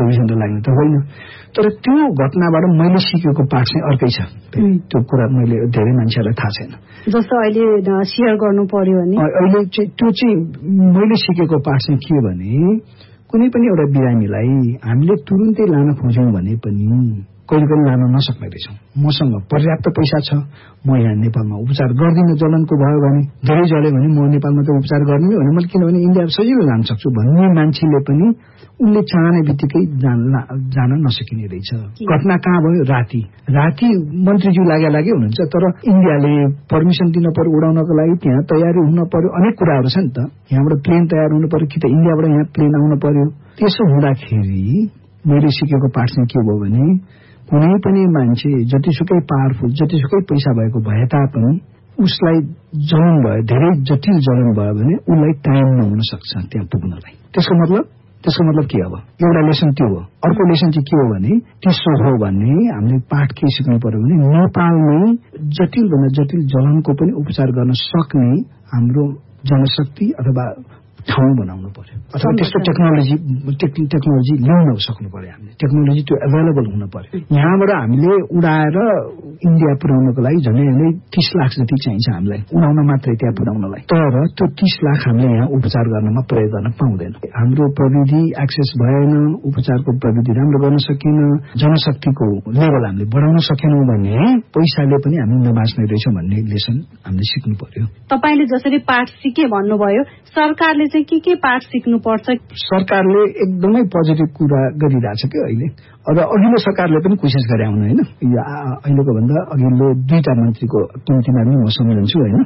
Provision लाग्ने त होइन। तर त्यो घटनाबाट मैले सिकेको पाठ चाहिँ अर्कै छ। त्यो कुरा मैले धेरै मान्छेहरूलाई थाहा छैन। जस्तो अहिले सेयर गर्नु पर्यो भने अहिले चाहिँ त्यो चाहिँ मैले सिकेको पाठ चाहिँ के भने कुनै पनि एउटा बिरामीलाई हामीले तुरुन्तै लान खोज्यौं भने पनि कहिले कहिले लान नसक्ने रहेछौँ। मसँग पर्याप्त पैसा छ, म यहाँ नेपालमा उपचार गर्दिनँ, जलनको भयो भने धेरै जल्यो भने म नेपालमा त उपचार गर्दिनँ भने मैले किनभने इन्डिया सजिलो लान सक्छु भन्ने मान्छेले पनि उनले चाहने बित्तिकै जान नसकिने रहेछ। घटना कहाँ भयो? राति मन्त्रीज्यू लागे हुनुहुन्छ, तर इन्डियाले पर्मिसन दिन पर्यो उडाउनको लागि, त्यहाँ तयारी हुन पर्यो, अनेक कुराहरू छ नि त। यहाँबाट प्लेन तयार हुनु पर्यो कि त इन्डियाबाट यहाँ प्लेन आउन पर्यो। त्यसो हुँदाखेरि मैले सिकेको पाठ चाहिँ के भयो भने कुनै पनि मान्छे जतिसुकै पावरफुल जतिसुकै पैसा भएको भए तापनि उसलाई जलन भयो, धेरै जटिल जलन भयो भने उसलाई टाइम नहुन सक्छ त्यहाँ पुग्नलाई। त्यसको मतलब के? अब एउटा लेसन त्यो हो। अर्को लेसन चाहिँ के हो भने त्यसो हो भने हामीले पाठ के सिक्नु पर्यो भने नेपालमै जटिलभन्दा जटिल जलनको पनि उपचार गर्न सक्ने हाम्रो जनशक्ति अथवा ठाउँ बनाउनु पर्यो, अथवा त्यस्तो टेक्नोलोजी ल्याउन सक्नु पर्यो। हामीले टेक्नोलोजी त्यो एभाइलेबल हुन पर्यो। यहाँबाट हामीले उडाएर इन्डिया पुर्याउनको लागि झन्डै 30 लाख जति चाहिन्छ हामीलाई उडाउन मात्रै त्यहाँ पुर्याउनलाई। तर त्यो 30 लाख हामीले यहाँ उपचार गर्नमा प्रयोग गर्न पाउँदैन। हाम्रो प्रविधि एक्सेस भएन, उपचारको प्रविधि राम्रो गर्न सकिन, जनशक्तिको लेभल हामीले बढाउन सकेनौँ भने पैसाले पनि हामी नबाच्ने रहेछौँ भन्ने लेसन हामीले सिक्नु पर्यो। तपाईले जसरी पाठ सिके भन्नुभयो, सरकारले चाहिँ के पाठ सिक्नु पर्छ? सरकारले एकदमै पोजिटिभ कुरा गरिरहेछ कि अहिले। अब अघिल्लो सरकारले पनि कोसिस गरे आउनु होइन, अहिलेको भन्दा अघिल्लो 2टा मन्त्रीको तिनीमा पनि म सम्झन्छु होइन।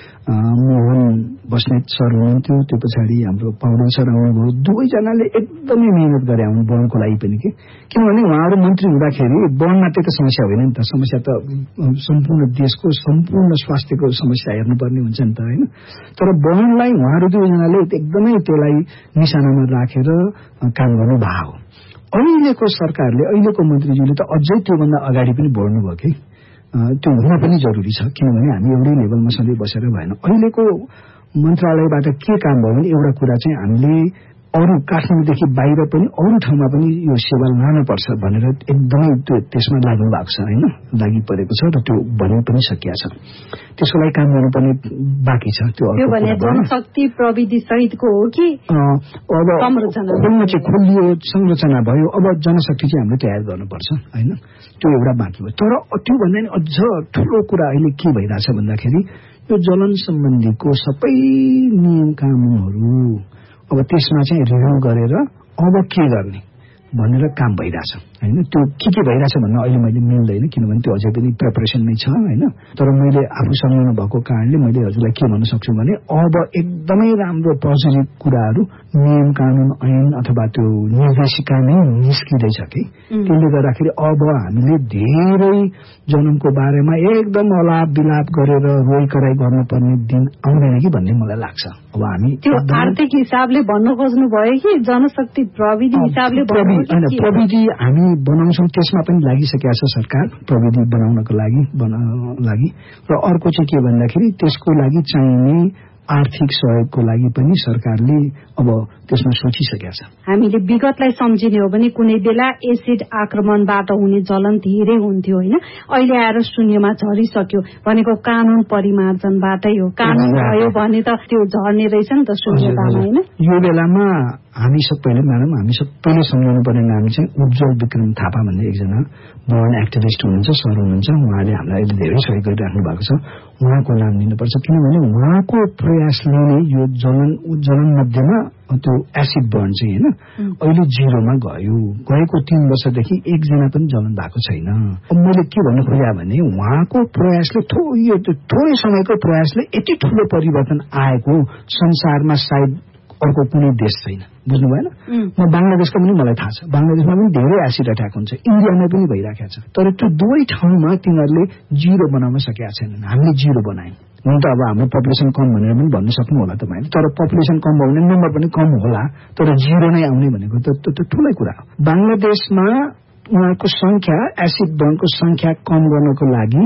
मोहन बस्नेत सर हुनुहुन्थ्यो, त्यो पछाडि हाम्रो पौडेल सर आउनुभयो। दुवैजनाले एकदमै मेहनत गरे आउनु वनको लागि पनि के, किनभने उहाँहरू मन्त्री हुँदाखेरि वन मात्रै त समस्या होइन नि त, समस्या त सम्पूर्ण देशको सम्पूर्ण स्वास्थ्यको समस्या हेर्नुपर्ने हुन्छ नि त होइन। तर वनलाई उहाँहरू दुवैजनाले एकदमै त्यसलाई निशानामा राखेर काम गर्नु भएको हो। अहिलेको सरकारले, अहिलेको मन्त्रीज्यूले त अझै त्योभन्दा अगाडि पनि बढ्नुभयो कि त्यो हुन पनि जरुरी छ, किनभने हामी एउटै लेभलमा सधैँ बसेर भएन। अहिलेको मन्त्रालयबाट के काम भयो भने एउटा कुरा चाहिँ हामीले अरू काठमाडौँदेखि बाहिर पनि अरू ठाउँमा पनि यो सेवा लानुपर्छ भनेर एकदमै त्यो त्यसमा लाग्नु भएको छ होइन, लागि परेको छ र त्यो भन्न पनि सकिया छ। त्यसको लागि काम गर्नुपर्ने बाँकी छ। त्यो भने जनशक्ति प्रविधि सहितको हो कि अब खोल्न चाहिँ खोलियो, संरचना भयो, अब जनशक्ति चाहिँ हामीले तयार गर्नुपर्छ होइन, त्यो एउटा बाँकी हो। तर त्यो भन्दा नि अझ ठुलो कुरा अहिले के भइरहेछ भन्दाखेरि यो जलन सम्बन्धीको सबै नियम कानुनहरू अब त्यसमा चाहिँ रिभ्यू गरेर अब के गर्ने भनेर काम भइरहेछ होइन। त्यो के भइरहेछ भन्न अहिले मैले मिल्दैन, किनभने त्यो अझै पनि प्रिपरेसन नै छ होइन। तर मैले आफू सम्झाउनु भएको कारणले मैले हजुरलाई के भन्न सक्छु भने अब एकदमै राम्रो पोजिटिभ कुराहरू नियम कानुन ऐन अथवा त्यो निर्देशिका नै निस्किँदैछ कि, त्यसले गर्दाखेरि अब हामीले धेरै जलनको बारेमा एकदम अलाप बिलाप गरेर रोइ कराई गर्नुपर्ने दिन आउँदैन कि भन्ने मलाई लाग्छ। अब हामी त्यो आर्थिक हिसाबले भन्न खोज्नु भयो कि जनशक्ति प्रविधि हिसाबले प्रविधि हामी बनाउँछौँ, त्यसमा पनि लागिसकेका छ सरकार प्रविधि बनाउनको लागि। र अर्को चाहिँ के भन्दाखेरि त्यसको लागि चाहिने आर्थिक सहयोगको लागि पनि सरकारले अब त्यसमा सोचिसकेका छ। हामीले विगतलाई सम्झिने हो भने कुनै बेला एसिड आक्रमणबाट हुने जलन धेरै हुन्थ्यो होइन, अहिले आएर शून्यमा झरिसक्यो भनेको कानून परिमार्जनबाटै हो। कानून भयो भने त त्यो झर्ने रहेछ नि त शून्यतामा होइन। यो बेलामा हामी सबैले सम्झाउनु पर्ने नाम चाहिँ उज्जवल विक्रम थापा भन्ने एकजना वन एक्टिभिस्ट हुनुहुन्छ, सर हुनुहुन्छ। उहाँले हामीलाई अहिले धेरै सहयोग गरिराख्नु भएको छ, उहाँको नाम लिनुपर्छ। किनभने उहाँको प्रयासले नै यो जलन मध्येमा त्यो एसिड बर्न चाहिँ होइन अहिले 0मा गएको 3 वर्षदेखि एकजना पनि जलन भएको छैन। अब मैले के भन्नु खोजेँ भने उहाँको प्रयासले थोरै समयको प्रयासले यति ठुलो परिवर्तन आएको संसारमा सायद अर्को कुनै देश छैन, बुझ्नु भएन। म बङ्गलादेशको पनि मलाई थाहा छ, बङ्गलादेशमा पनि धेरै एसिड अट्याक हुन्छ, इन्डियामा पनि भइराखेको छ। तर त्यो दुवै ठाउँमा तिनीहरूले 0 बनाउन सकेका छैनन्, हामीले 0 बनायौँ। हुन त अब हाम्रो पपुलेसन कम भनेर पनि भन्न सक्नु होला तपाईँले, तर पपुलेसन कम भयो भने नम्बर पनि कम होला, तर 0 नै आउने भनेको त ठुलै कुरा हो। बङ्गलादेशमा उहाँको संख्या एसिड बर्नको संख्या कम गर्नको लागि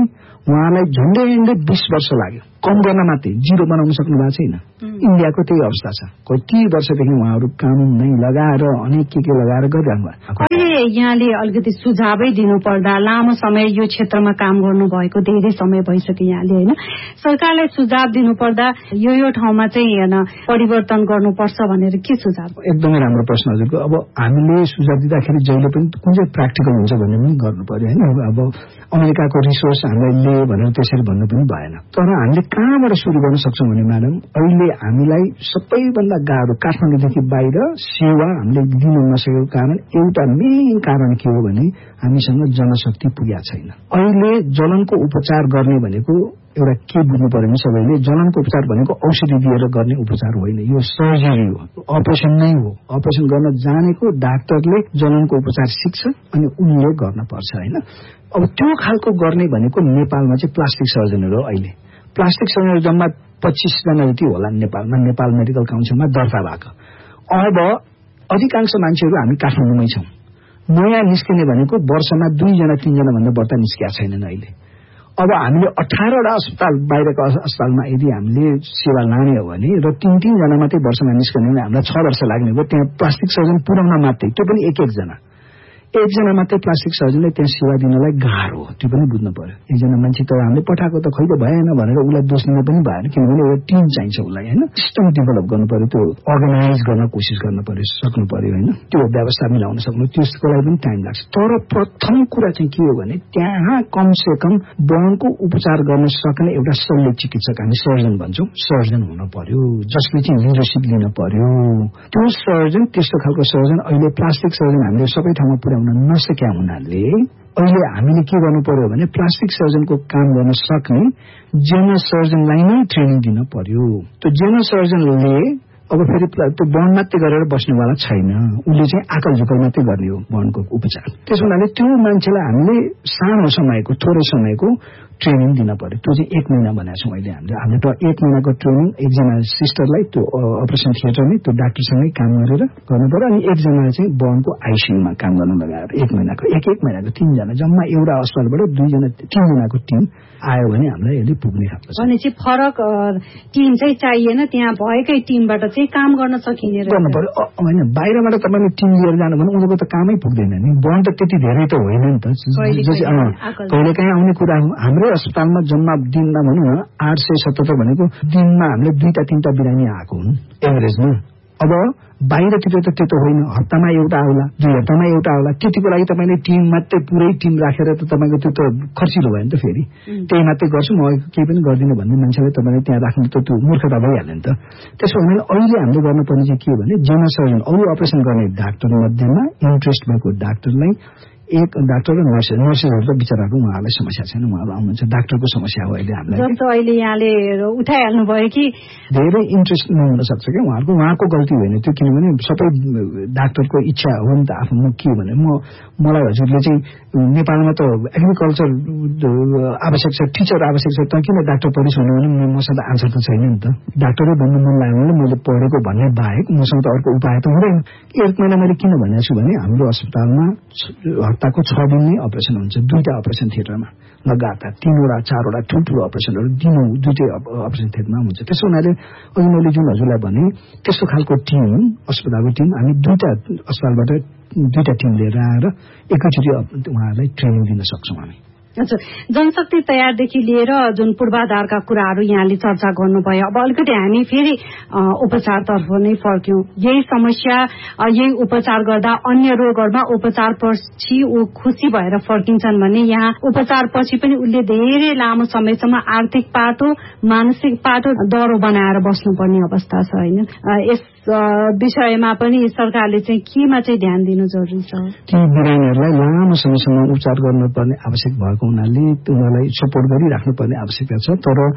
उहाँलाई झन्डै 20 वर्ष लाग्यो कम गर्न मात्रै, जिरो बनाउन सक्नु भएको छैन। इन्डियाको त्यही अवस्था छ। कति वर्षदेखि उहाँहरू कानुन नै लगाएर अनेक के लगाएर गरिरहनु भएको। अहिले यहाँले अलिकति सुझावै दिनु पर्दा, लामो समय यो क्षेत्रमा काम गर्नु भएको धेरै समय भइसक्यो यहाँले होइन, सरकारलाई सुझाव दिनु पर्दा यो ठाउँमा चाहिँ होइन परिवर्तन गर्नुपर्छ भनेर के सुझाव? एकदमै राम्रो प्रश्न हजुरको। अब हामीले सुझाव दिँदाखेरि जहिले पनि कुन चाहिँ प्र्याक्टिकल हुन्छ भन्ने पनि गर्नु पर्यो होइन। अब अमेरिकाको रिसोर्स हामीलाई ले भनेर त्यसरी भन्नु पनि भएन। तर हामीले कहाँबाट सुरु गर्न सक्छौँ भने म्याडम, अहिले हामीलाई सबैभन्दा गाह्रो काठमाडौँदेखि बाहिर सेवा हामीले दिन नसकेको कारण एउटा मेन कारण के हो भने हामीसँग जनशक्ति पुगेको छैन। अहिले जलनको उपचार गर्ने भनेको एउटा के बुझ्नु पर्यो भने सबैले, जलनको उपचार भनेको औषधि दिएर गर्ने उपचार होइन, यो सर्जरी हो, अपरेसन नै हो। अपरेसन गर्न जानेको डाक्टरले जलनको उपचार सिक्छ अनि उनले गर्न पर्छ होइन। अब त्यो खालको गर्ने भनेको नेपालमा चाहिँ प्लास्टिक सर्जनहरू हो। अहिले प्लास्टिक सर्जनहरू जम्मा 25 जना जति होला नेपालमा, नेपाल मेडिकल काउन्सिलमा दर्ता भएको। अब अधिकांश मान्छेहरू हामी काठमाडौँमै छौँ। नयाँ निस्किने भनेको वर्षमा 2 जना 3 जना भन्दा बढ्ता निस्किया छैनन् अहिले। अब हामीले 18वटा अस्पताल बाहिरको अस्पतालमा यदि हामीले सेवा लाने हो भने र 3-3 जना मात्रै वर्षमा निस्कने भने हामीलाई 6 वर्ष लाग्ने हो। त्यहाँ प्लास्टिक सर्जन पुर्याउन मात्रै, त्यो पनि एकजना मात्रै प्लास्टिक सर्जनले त्यहाँ सेवा दिनलाई गाह्रो हो, त्यो पनि बुझ्नु पर्यो। एकजना मान्छे त हामीले पठाएको त खै त भएन भनेर उसलाई दोष दिन पनि भएन, किनभने एउटा टिम चाहिन्छ उसलाई होइन। सिस्टम डेभलप गर्नु पर्यो, त्यो अर्गनाइज गर्न कोसिस गर्नु पर्यो, सक्नु पर्यो होइन, त्यो व्यवस्था मिलाउन सक्नु, त्यसको लागि पनि टाइम लाग्छ। तर प्रथम कुरा चाहिँ के हो भने त्यहाँ कमसे कम बर्नको उपचार गर्न सक्ने एउटा शल्य चिकित्सक, हामी सर्जन भन्छौँ, सर्जन हुनु पर्यो, जसले चाहिँ लिडरसिप लिन पर्यो। त्यो सर्जन, त्यस्तो खालको सर्जन अहिले प्लास्टिक सर्जन हामीले सबै ठाउँमा पुर्याउन नसक्या हुनाले अहिले हामीले के गर्नु पर्यो भने प्लास्टिक सर्जनको काम गर्न सक्ने जेनरल सर्जनलाई नै ट्रेनिङ दिन पर्यो। त्यो जेनरल सर्जनले अब फेरि त्यो बर्न मात्रै गरेर बस्नेवाला छैन, उसले चाहिँ आकल झुकल मात्रै गर्ने हो बर्नको उपचार। त्यस हुनाले त्यो मान्छेलाई हामीले सानो समयको थोरै समयको ट्रेनिङ दिन पर्यो। त्यो चाहिँ 1 महिना भनेको छौँ अहिले हामीले त 1 महिनाको ट्रेनिङ एकजना सिस्टरलाई त्यो अपरेसन थिएटरमै त्यो डाक्टरसँगै काम गरेर गर्नु पर्यो, अनि एकजनालाई चाहिँ बर्नको आइसियुमा काम गर्न लगाएर 1 महिनाको 3 जना जम्मा एउटा अस्पतालबाट 2 जना 3 जनाको टिम आयो भने हामीलाई यसले पुग्ने खालको छ। भनेपछि फरक टिम चाहिँ चाहिएन, त्यहाँ भएकै टिमबाट चाहिँ काम गर्न सकिने गर्नु पर्यो होइन। बाहिरबाट तपाईँले टिम लिएर जानु भने उनीहरूको त कामै पुग्दैन नि, बर्न त त्यति धेरै त होइन नि त, कहिलेकाहीँ आउने कुरा हो। हाम्रो अस्पतालमा जम्मा दिनमा भनौँ न 877 भनेको दिनमा हामीले 2-3 बिरामी आएको हुन् एभरेजमा। अब बाहिरतिर त त्यो त होइन, हप्तामा एउटा आउला, 2 हप्तामा एउटा आउला। त्यतिको लागि तपाईँले टिम मात्रै पुरै टिम राखेर त तपाईँको त्यो त खर्चिलो भयो नि त। फेरि त्यही मात्रै गर्छु म केही पनि गर्दिनँ भन्ने मान्छेलाई तपाईँले त्यहाँ राख्नु त त्यो मूर्खता भइहाल्यो नि त। त्यसो भने अहिले हामीले गर्नुपर्ने चाहिँ के हो भने जेनरल सर्जन, अरू अपरेसन गर्ने डाक्टर मध्येमा इन्ट्रेस्ट भएको डाक्टरलाई, एक डाक्टर र नर्सेसहरू त बिचराको उहाँहरूलाई समस्या छैन, उहाँहरू आउनुहुन्छ, डाक्टरको समस्या हो अहिले हामीलाई। जस्तो अहिले यहाँले उठाइहाल्नु भयो कि धेरै इन्ट्रेस्ट नहुन सक्छ क्या उहाँको गल्ती होइन त्यो, किनभने सबै डाक्टरको इच्छा हो नि त आफ्नो। के भने मलाई हजुरले चाहिँ नेपालमा त एग्रिकल्चर आवश्यक छ, टिचर आवश्यक छ, त किन डाक्टर पढिस् भन्यो भने मसँग त आन्सर त छैन नि त। डाक्टरै भन्नु मन लाग्यो भने मैले पढेको भन्ने बाहेक मसँग त अर्को उपाय त हुँदैन। 1 महिना मैले किन भनेको छु भने हाम्रो अस्पतालमा हप्ताको 6 दिन नै अपरेसन हुन्छ, 2टा अपरेसन थिएटरमा लगातार, 3वटा 4वटा ठुल्ठुलो अपरेसनहरू दिनु 2टै अपरेसन थिएटरमा हुन्छ। त्यसो हुनाले अघि मैले जुन हजुरलाई भने त्यस्तो खालको टिम, अस्पतालको टिम हामी 2टा अस्पतालबाट 2टा टिम लिएर आएर एकैचोटि उहाँहरूलाई ट्रेनिङ दिन सक्छौँ हामी। हजुर, जनशक्ति तयारदेखि लिएर जुन पूर्वाधारका कुराहरू यहाँले चर्चा गर्नुभयो, अब अलिकति हामी फेरि उपचारतर्फ नै फर्क्यौं। यही समस्या, यही उपचार गर्दा अन्य रोगहरूमा उपचार पछि ऊ खुसी भएर फर्किन्छन् भने यहाँ उपचार पछि पनि उसले धेरै लामो समयसम्म आर्थिक पाटो, मानसिक पाटो डह्रो बनाएर बस्नुपर्ने अवस्था छ होइन। यस विषयमा पनि सरकारले चाहिँ केमा चाहिँ ध्यान दिनु जरुरी छ? ती बिरामीहरूलाई लामो समयसम्म उपचार गर्नुपर्ने आवश्यक भएको हुनाले उनीहरूलाई सपोर्ट गरिराख्नुपर्ने आवश्यकता छ। तर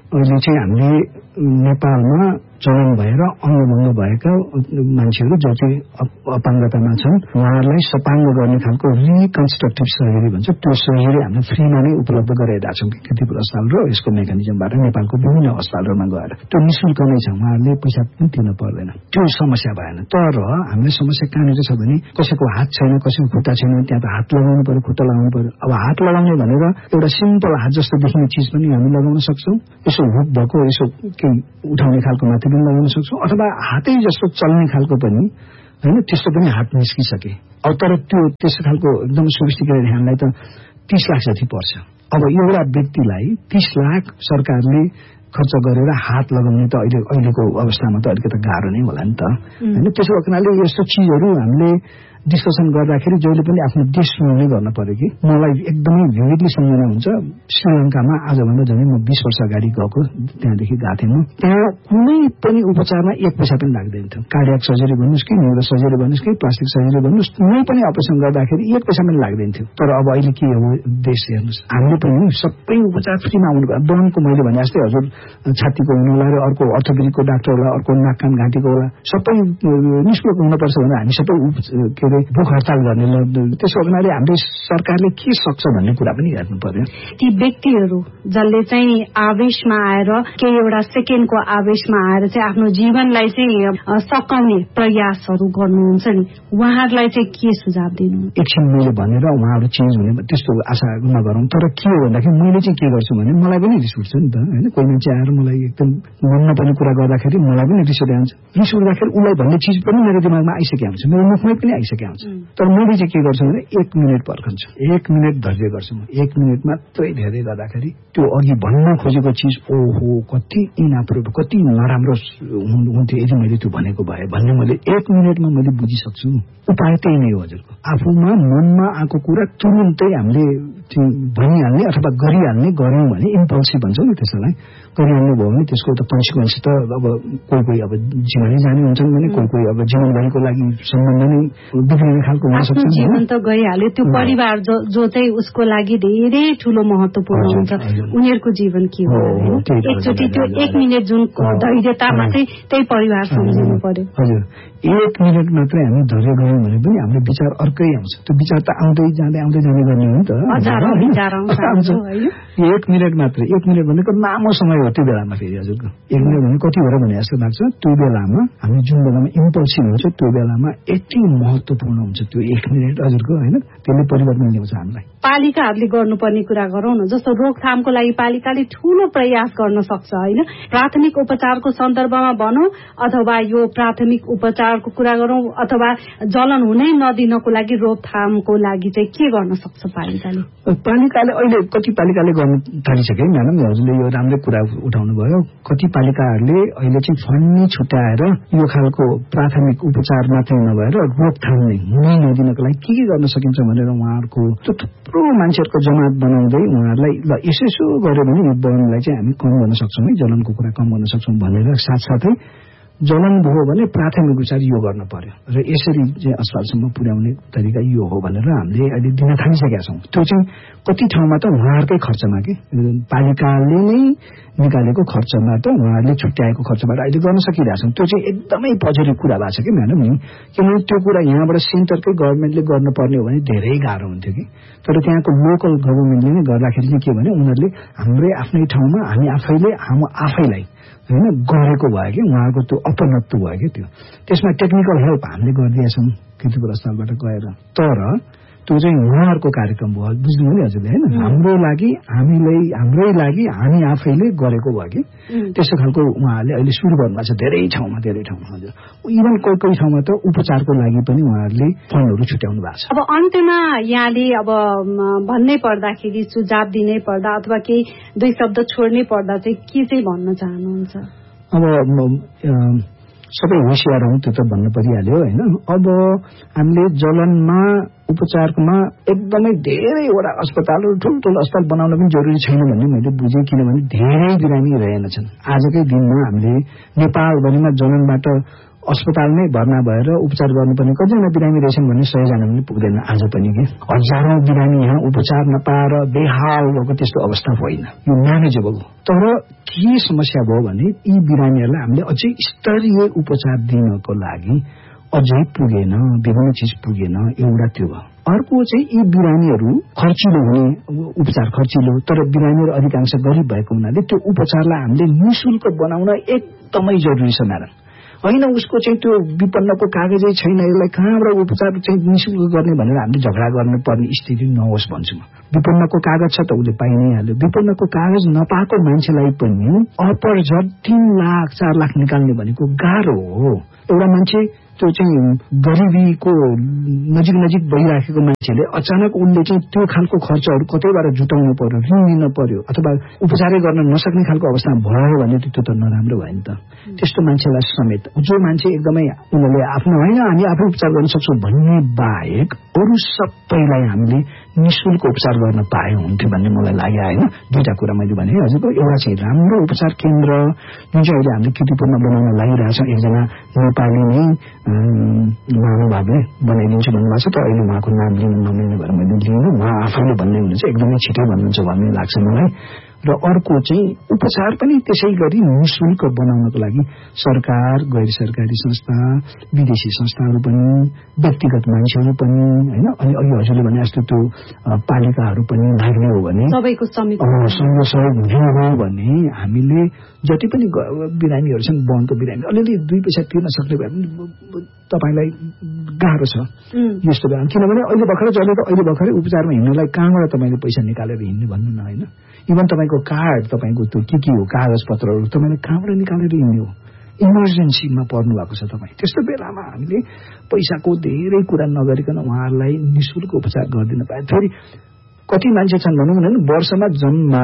अहिले चाहिँ हामीले नेपालमा जलन भएर अङ्गभङ्ग भएका मान्छेहरू जो चाहिँ अपाङ्गतामा छन् उहाँहरूलाई सपाङ्ग गर्ने खालको रिकन्स्ट्रक्टिभ सर्जरी भन्छ त्यो सर्जरी हामीले फ्रीमा नै उपलब्ध गराइरहेका छौँ कीर्तिपुर अस्पताल र यसको मेकानिजमबाट नेपालको विभिन्न अस्पतालहरूमा गएर त्यो निःशुल्क नै छ उहाँहरूले पैसा पनि तिर्न पर्दैन त्यो समस्या भएन तर हामीले समस्या कहाँनिर छ भने कसैको हात छैन कसैको खुट्टा छैन त्यहाँ त हात लगाउनु पर्यो खुट्टा लगाउनु पर्यो अब हात लगाउने भनेर एउटा सिम्पल हात जस्तो देखिने चिज पनि हामी लगाउन सक्छौँ यसो हुक भएको यसो केही उठाउने खालको माथि पनि लगाउन सक्छौँ अथवा हातै जस्तो चल्ने खालको पनि होइन त्यस्तो पनि हात निस्किसके अब तर त्यो त्यस्तो खालको एकदम सोफिस्टिकेटेड ह्यान्डलाई त 30 लाख जति पर्छ अब एउटा व्यक्तिलाई 30 लाख सरकारले खर्च गरेर हात लगाउने त अहिलेको अवस्थामा त अलिकति गाह्रो नै होला नि त होइन त्यसो हुनाले यस्तो चिजहरू हामीले डिस्कसन गर्दाखेरि जहिले पनि आफ्नो देश सुनाउने गर्न पर्यो कि मलाई एकदमै भिभिडली सम्झना हुन्छ श्रीलङ्कामा आजभन्दा झन् म 20 वर्ष अगाडि गएको त्यहाँदेखि गएको थिएँ म त्यहाँ कुनै पनि उपचारमा 1 पैसा पनि लाग्दैन थियो कार्डियक सर्जरी भन्नुहोस् कि न्युरो सर्जरी भन्नुहोस् कि प्लास्टिक सर्जरी भन्नुहोस् कुनै पनि अपरेसन गर्दाखेरि 1 पैसा पनि लाग्दैन थियो तर अब अहिले के हो देश हेर्नुहोस् हामीले पनि सबै उपचार फ्रीमा आउनु भयो दनको मैले भने जस्तै हजुर छातीको हुनुलाई र अर्को अर्थोपेडिकको डाक्टर होला अर्को नाक कान घाँटीको होला सबै निःशुल्क हुनुपर्छ भने हामी सबै के अरे भोक हडताल गर्ने त्यसो हुनाले हामीले सरकारले के सक्छ भन्ने कुरा पनि हेर्नु पर्यो ती व्यक्तिहरू जसले चाहिँ आवेशमा आएर केही एउटा सेकेन्डको आवेशमा आएर चाहिँ आफ्नो जीवनलाई चाहिँ सकाउने प्रयासहरू गर्नुहुन्छ नि उहाँहरूलाई चाहिँ के सुझाव दिनु एकछिन मैले भनेर उहाँहरू चेन्ज हुने त्यस्तो आशा नगरौँ तर के हो भन्दाखेरि मैले चाहिँ के गर्छु भने मलाई पनि रिस उठ्छ नि त होइन कोही मान्छे आएर मलाई एकदम मन नपर्ने कुरा गर्दाखेरि मलाई पनि रिस उठिहाल्छ रिस उठ्दाखेरि उसलाई भन्ने चिज पनि मेरो दिमागमा आइसकेको हुन्छ मेरो मुखमै पनि आइसकेको हुन्छ तर मैले चाहिँ के गर्छु भने 1 मिनट पर्खन्छु 1 मिनट धैर्य गर्छु म 1 मिनट मात्रै धेरै गर्दाखेरि त्यो अघि भन्न खोजेको चिज ओहो कति इनअप्रोप्रिएट कति नराम्रो हुन्थ्यो यदि मैले त्यो भनेको भए भन्ने मैले 1 मिनटमा मैले बुझिसक्छु उपाय त्यही नै हो हजुरको आफूमा मनमा आएको कुरा तुरुन्तै हामीले भनिहाल्ने अथवा गरिहाल्ने गऱ्यौँ भने इम्पल्सिभ भन्छौँ नि त्यसलाई गरिहाल्नु भयो भने त्यसको त कन्सिक्वेन्स त अब कोही अब जीवनै जाने हुन्छन् भने कोही अब जीवनभरिको लागि सम्बन्ध नै बिग्रिने खालको हुन सक्छ जीवन त गइहाल्यो त्यो परिवार जो चाहिँ उसको लागि धेरै ठूलो महत्त्वपूर्ण हुन्छ उनीहरूको जीवन के हो एकचोटि त्यो 1 मिनट जुन धैर्यतामा चाहिँ त्यही परिवार सम्झिनु पर्यो हजुर 1 मिनट मात्रै हामी धैर्य गयौँ भने पनि हाम्रो विचार अर्कै आउँछ त्यो विचार त आउँदै जाने गर्ने हो नि त 1 मिनट मात्रै 1 मिनट भनेको लामो समय हो त्यो बेलामा फेरि हजुरको 1 मिनट भने कति हो र भने जस्तो लाग्छ त्यो बेलामा हामी जुन बेलामा इम्पल्सिभ हुन्छ त्यो बेलामा यति महत्त्वपूर्ण हुन्छ त्यो 1 मिनट हजुरको होइन त्यसले परिवर्तन ल्याउँछ हामीलाई पालिकाहरूले गर्नुपर्ने कुरा गरौँ न जस्तो रोकथामको लागि पालिकाले ठूलो प्रयास गर्न सक्छ होइन प्राथमिक उपचारको सन्दर्भमा भनौँ अथवा यो प्राथमिक उपचारको कुरा गरौँ अथवा जलन हुनै नदिनको लागि रोकथामको लागि चाहिँ के गर्न सक्छ पालिकाले अहिले कति पालिकाले गर्न थालिसक्यो म्याडम हजुरले यो राम्रो कुरा उठाउनु भयो कति पालिकाहरूले अहिले चाहिँ फन्ड नै छुट्याएर यो खालको प्राथमिक उपचार मात्रै नभएर रोकथाम नै हुनै नदिनको लागि के गर्न सकिन्छ भनेर उहाँहरूको थुप्रो मान्छेहरूको जमात बनाउँदै उहाँहरूलाई ल यसो गर्यो भने यो बर्नलाई चाहिँ हामी कम गर्न सक्छौँ है जलनको कुरा कम गर्न सक्छौँ भनेर साथसाथै जलन भयो भने प्राथमिक उपचार यो गर्न पर्यो र यसरी चाहिँ अस्पतालसम्म पुर्याउने तरिका यो हो भनेर हामीले अहिले दिन थालिसकेका छौँ त्यो चाहिँ कति ठाउँमा त उहाँहरूकै खर्चमा के पालिकाले नै निकालेको खर्चबाट उहाँहरूले छुट्याएको खर्चबाट अहिले गर्न सकिरहेछौँ त्यो चाहिँ एकदमै पोजिटिभ कुरा भएको छ कि म्याडम नि किनभने त्यो कुरा यहाँबाट सेन्टरकै गभर्मेन्टले गर्नुपर्ने हो भने धेरै गाह्रो हुन्थ्यो कि तर त्यहाँको लोकल गभर्मेन्टले नै गर्दाखेरि चाहिँ के भने उनीहरूले हाम्रै आफ्नै ठाउँमा हामी आफैलाई होइन गरेको भयो कि उहाँहरूको त्यो अपनत्व भयो कि त्यसमा टेक्निकल हेल्प हामीले गरिदिएछौँ कीर्तिपुर अस्पतालबाट गएर तर त्यो चाहिँ उहाँहरूको कार्यक्रम भयो बुझ्नु नि हजुरले होइन हाम्रै लागि हामी आफैले गरेको भयो कि त्यस्तो खालको उहाँहरूले अहिले सुरु गर्नुभएको छ धेरै ठाउँमा हजुर इभन कोही ठाउँमा त उपचारको लागि पनि उहाँहरूले फन्डहरू छुट्याउनु भएको छ अब अन्त्यमा यहाँले अब भन्नै पर्दाखेरि सुझाव दिनै पर्दा अथवा केही 2 शब्द छोड्नै पर्दा चाहिँ के चाहिँ भन्न चाहनुहुन्छ अब सबै होसियार हौँ त्यो त भन्न परिहाल्यो होइन अब हामीले जलनमा उपचारमा एकदमै धेरैवटा अस्पतालहरू ठुल्ठुलो अस्पताल बनाउन पनि जरुरी छैन भन्ने मैले बुझेँ किनभने धेरै बिरामी रहेनछन् आजकै दिनमा हामीले नेपालभरिमा जलनबाट अस्पतालमै भर्ना भएर उपचार गर्नुपर्ने कतिजना बिरामी रहेछन् भन्ने 100 जना पनि पुग्दैन आज पनि के हजारौं बिरामी यहाँ उपचार नपाएर बेहाल भएको त्यस्तो अवस्था होइन यो म्यानेजेबल हो तर के समस्या भयो भने यी बिरामीहरूलाई हामीले अझै स्तरीय उपचार दिनको लागि अझै पुगेन विभिन्न चीज पुगेन एउटा त्यो भयो अर्को चाहिँ यी बिरामीहरू खर्चिलो हुने उपचार खर्चिलो तर बिरामीहरू अधिकांश गरिब भएको हुनाले त्यो उपचारलाई हामीले निशुल्क बनाउन एकदमै जरुरी छ म्याडम होइन उसको चाहिँ त्यो विपन्नको कागजै छैन यसलाई कहाँबाट उपचार चाहिँ निशुल्क गर्ने भनेर हामीले झगडा गर्नुपर्ने स्थिति नहोस् भन्छु म विपन्नको कागज छ त उसले पाइ नै हाल्यो विपन्नको कागज नपाएको मान्छेलाई पनि अपरझट 3 लाख 4 लाख निकाल्ने भनेको गाह्रो हो एउटा मान्छे त्यो चाहिँ गरिबीको नजिक भइराखेको मान्छेले अचानक उनले चाहिँ त्यो खालको खर्चहरू कतैबाट जुटाउनु पर्यो ऋण लिन पर्यो अथवा उपचारै गर्न नसक्ने खालको अवस्था भयो भने त्यो त नराम्रो भयो नि त त्यस्तो मान्छेलाई समेत जो मान्छे एकदमै उनीहरूले आफ्नो होइन हामी आफै उपचार गर्न सक्छौँ भन्ने बाहेक अरू सबैलाई हामीले निशुल्क उपचार गर्न पाए हुन्थ्यो भन्ने मलाई लाग्यो होइन दुईटा कुरा मैले भने हजुरको एउटा चाहिँ राम्रो उपचार केन्द्र जुन चाहिँ अहिले हामीले कीर्तिपुरमा बनाउन लागिरहेछौँ एकजना नेपाली नै महानुभावले बनाइदिन्छु भन्नुभएको छ त अहिले उहाँको नाम लिनु नमिल्ने भएर मैले लिनु उहाँ आफैले भन्दै हुनुहुन्छ एकदमै छिटै भन्नुहुन्छ भन्ने लाग्छ मलाई र अर्को चाहिँ उपचार पनि त्यसै गरी निशुल्क बनाउनको लागि सरकार गैर सरकारी संस्था विदेशी संस्थाहरू पनि व्यक्तिगत मान्छेहरू पनि होइन अनि अघि हजुरले भने जस्तो त्यो पालिकाहरू पनि लाग्ने हो भने सबैको सहयोग हुने हो भने हामीले जति पनि बिरामीहरू छन् वनको बिरामी अलिअलि 2 पैसा तिर्न सक्ने भए पनि तपाईलाई गाह्रो छ यस्तो बेला किनभने अहिले भर्खरै उपचारमा हिँड्नलाई कहाँबाट तपाईँले पैसा निकालेर हिँड्ने भन्नु न होइन इभन तपाईँको कार्ड तपाईँको त्यो के हो कागज पत्रहरू तपाईँले कहाँबाट निकालेर हिँड्ने हो इमर्जेन्सीमा पर्नु भएको छ तपाईँ त्यस्तो बेलामा हामीले पैसाको धेरै कुरा नगरिकन उहाँहरूलाई निशुल्क उपचार गरिदिन पाए फेरि कति मान्छे छन् भनौँ न वर्षमा जम्मा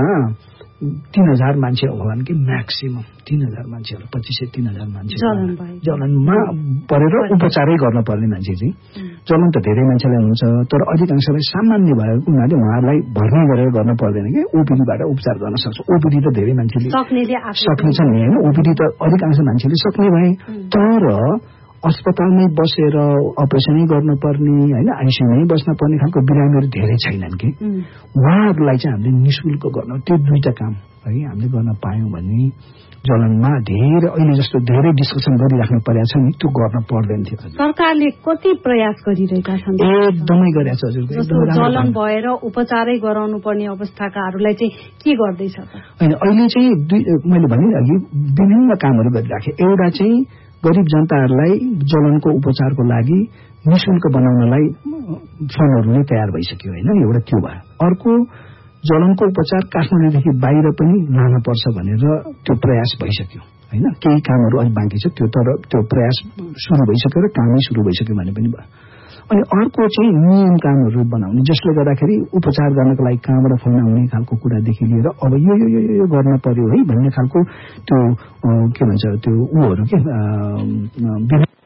3000 मान्छे होला कि म्याक्सिमम 3000 मान्छेहरू 2500-3000 मान्छे जलनमा परेर उपचारै गर्न पर्ने मान्छे चाहिँ जलन त धेरै मान्छेलाई हुन्छ तर अधिकांशलाई सामान्य भएको हुनाले उहाँहरूलाई भर्ना गरेर गर्न पर्दैन कि ओपीडीबाट उपचार गर्न सक्छ ओपीडी त धेरै मान्छेले सक्ने छ नि होइन ओपीडी त अधिकांश मान्छेले सक्ने भए तर अस्पतालमै बसेर अपरेसनै गर्नुपर्ने होइन आइसियुमै बस्न पर्ने खालको बिरामीहरू धेरै छैनन् कि उहाँहरूलाई चाहिँ हामीले निशुल्क गर्न त्यो दुईटा काम है हामीले गर्न पायौँ भने जलनमा धेरै अहिले जस्तो धेरै डिस्कसन गरिराख्नु परेको छ नि त्यो गर्न पर्दैन थियो सरकारले कति प्रयास गरिरहेका छन् एकदमै गरेको छ हजुरको जलन भएर उपचारै गराउनु पर्ने अवस्थाकाहरूलाई चाहिँ के गर्दैछ होइन अहिले चाहिँ मैले भने अघि विभिन्न कामहरू गरिराखे एउटा चाहिँ गरिब जनताहरूलाई जलनको उपचारको लागि निशुल्क बनाउनलाई फन्डहरू नै तयार भइसक्यो होइन एउटा त्यो भयो अर्को जलनको उपचार काठमाडौँदेखि बाहिर पनि लान पर्छ भनेर त्यो प्रयास भइसक्यो होइन केही कामहरू अझ बाँकी छ त्यो तर त्यो प्रयास सुरु भइसक्यो र कामै सुरु भइसक्यो भने पनि भयो अनि अर्को चाहिँ नियम कामहरू बनाउने जसले गर्दाखेरि उपचार गर्नको लागि कहाँबाट फन्ड आउने खालको कुरादेखि लिएर अब यो गर्न पर्यो है भन्ने खालको त्यो के भन्छ त्यो उहरू के